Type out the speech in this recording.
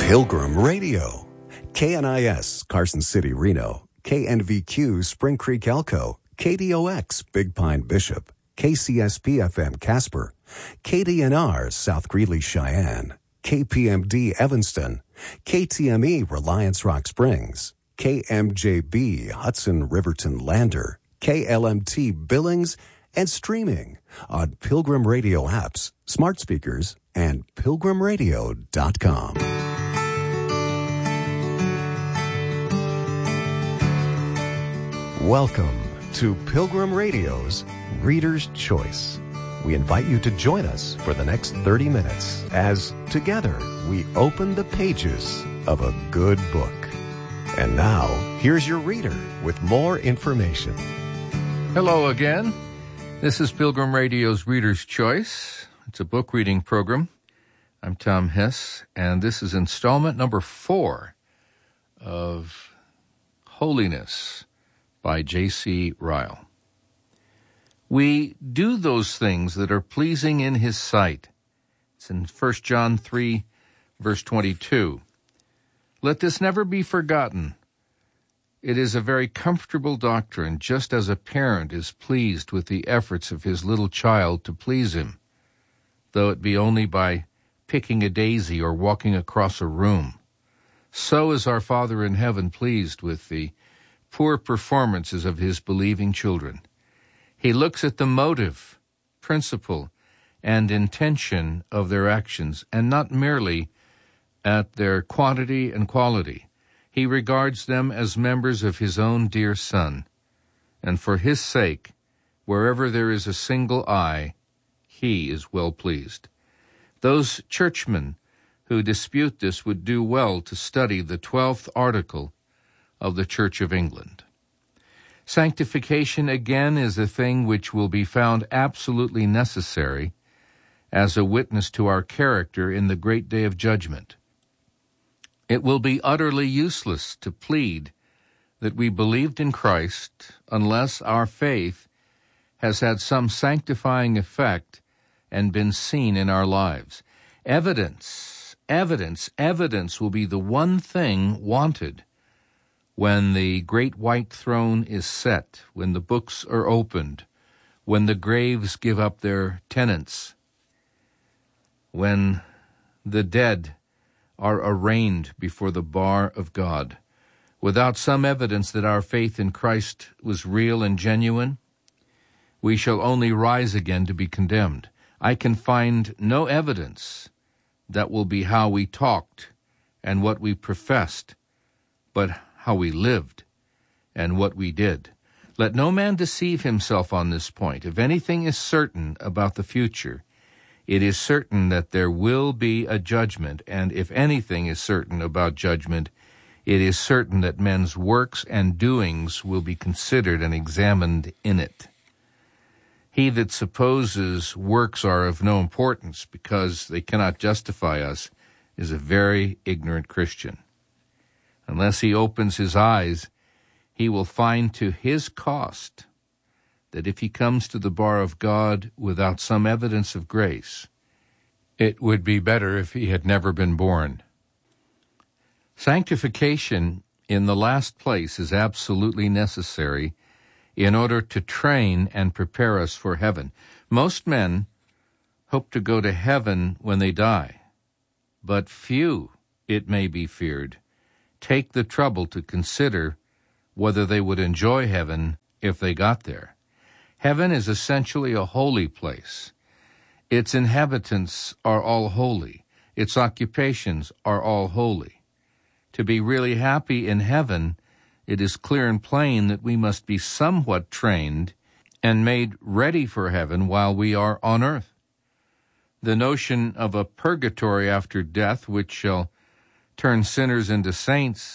Pilgrim Radio. KNIS, Carson City, Reno. KNVQ, Spring Creek, Elko. KDOX, Big Pine, Bishop. KCSP-FM, Casper. KDNR, South Greeley, Cheyenne. KPMD, Evanston. KTME, Reliance Rock Springs. KMJB, Hudson, Riverton, Lander. KLMT, Billings, and streaming on Pilgrim Radio apps, smart speakers, and pilgrimradio.com. Welcome to Pilgrim Radio's Reader's Choice. We invite you to join us for the next 30 minutes as together we open the pages of a good book. And now, here's your reader with more information. Hello again. This is Pilgrim Radio's Reader's Choice. It's a book reading program. I'm Tom Hess, and this is installment number 4 of Holiness by J.C. Ryle. We do those things that are pleasing in his sight. It's in 1 John 3, verse 22. Let this never be forgotten. It is a very comfortable doctrine, just as a parent is pleased with the efforts of his little child to please him, though it be only by picking a daisy or walking across a room. So is our Father in heaven pleased with the poor performances of his believing children. He looks at the motive, principle, and intention of their actions, and not merely at their quantity and quality. He regards them as members of his own dear Son, and for his sake, wherever there is a single eye, he is well pleased. Those churchmen who dispute this would do well to study the 12th article of the Church of England. Sanctification, again, is a thing which will be found absolutely necessary as a witness to our character in the great day of judgment. It will be utterly useless to plead that we believed in Christ unless our faith has had some sanctifying effect and been seen in our lives. Evidence will be the one thing wanted when the great white throne is set, when the books are opened, when the graves give up their tenants, when the dead are arraigned before the bar of God. Without some evidence that our faith in Christ was real and genuine, we shall only rise again to be condemned. I can find no evidence that will be how we talked and what we professed, but how we lived and what we did. Let no man deceive himself on this point. If anything is certain about the future, it is certain that there will be a judgment, and if anything is certain about judgment, it is certain that men's works and doings will be considered and examined in it. He that supposes works are of no importance because they cannot justify us is a very ignorant Christian. Unless he opens his eyes, he will find to his cost that if he comes to the bar of God without some evidence of grace, it would be better if he had never been born. Sanctification, in the last place, is absolutely necessary in order to train and prepare us for heaven. Most men hope to go to heaven when they die, but few, it may be feared, take the trouble to consider whether they would enjoy heaven if they got there. Heaven is essentially a holy place. Its inhabitants are all holy. Its occupations are all holy. To be really happy in heaven, it is clear and plain that we must be somewhat trained and made ready for heaven while we are on earth. The notion of a purgatory after death, which shall turn sinners into saints,